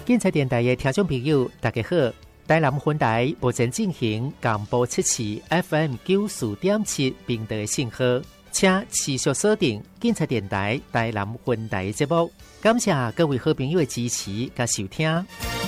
警察电台的听众朋友大家好，台南分台目前进行广播测试 FM 94.7频道的信号，请持续锁定警察电台台南分台节目。感谢各位好朋友的支持和收听。